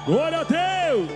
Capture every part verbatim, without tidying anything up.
Glória a Deus!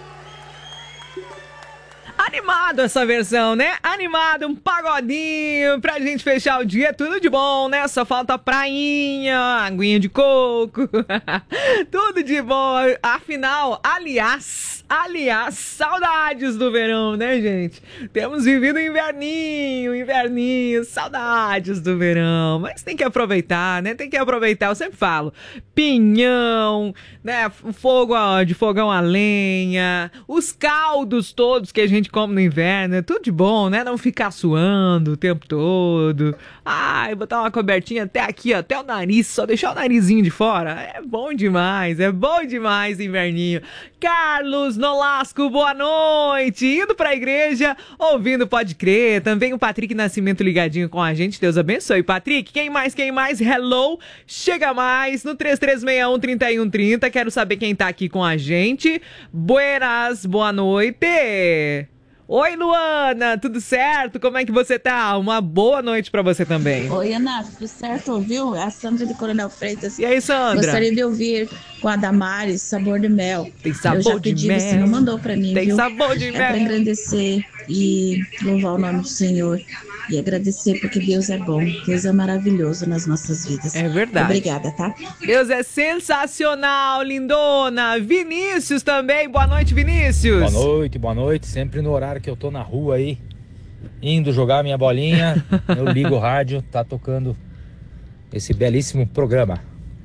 Animado essa versão, né? Animado, um pagodinho pra gente fechar o dia, tudo de bom, né? Só falta prainha, aguinha de coco, tudo de bom. Afinal, aliás, aliás, saudades do verão, né, gente? Temos vivido inverninho, inverninho, saudades do verão, mas tem que aproveitar, né? Tem que aproveitar, eu sempre falo, pinhão, né? Fogo de fogão a lenha, os caldos todos que a gente come no inverno, é tudo de bom, né? Não ficar suando o tempo todo. Ai, botar uma cobertinha até aqui, até o nariz, só deixar o narizinho de fora. É bom demais, é bom demais inverninho. Carlos Nolasco, boa noite. Indo pra igreja, ouvindo Pode Crer. Também o Patrick Nascimento ligadinho com a gente. Deus abençoe, Patrick. Quem mais, quem mais? Hello, chega mais no três três seis um, três um três zero. Quero saber quem tá aqui com a gente. Buenas, boa noite. Oi, Luana, tudo certo? Como é que você tá? Uma boa noite pra você também. Oi, Ana, tudo certo, ouviu? É a Sandra de Coronel Freitas. E aí, Sandra? Gostaria de ouvir com a Damares, Sabor de Mel. Tem sabor Eu já de pedi, mel. você não mandou pra mim, Tem viu? sabor de é mel. Pra engrandecer e louvar o nome do Senhor. E agradecer porque Deus é bom. Deus é maravilhoso nas nossas vidas. É verdade. Obrigada, tá? Deus é sensacional, lindona. Vinícius também. Boa noite, Vinícius. Boa noite, boa noite. Sempre no horário que eu tô na rua aí, indo jogar minha bolinha, eu ligo o rádio, tá tocando esse belíssimo programa.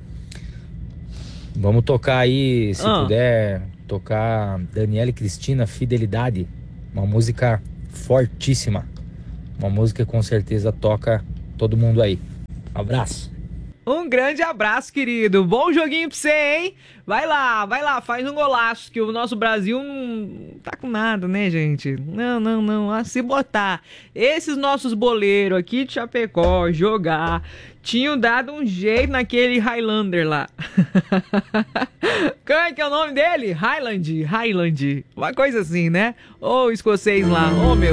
Vamos tocar aí, se Ah. puder, tocar Daniela e Cristina, Fidelidade. Uma música fortíssima. Uma música que com certeza toca todo mundo aí. Abraço. Um grande abraço, querido. Bom joguinho pra você, hein? Vai lá, vai lá, faz um golaço, que o nosso Brasil não tá com nada, né, gente? Não, não, não. Ah, se botar esses nossos boleiros aqui de Chapecó jogar, tinham dado um jeito naquele Highlander lá. Qual é que é o nome dele? Highland, Highland. Uma coisa assim, né? Ou escocês lá. Oh, meu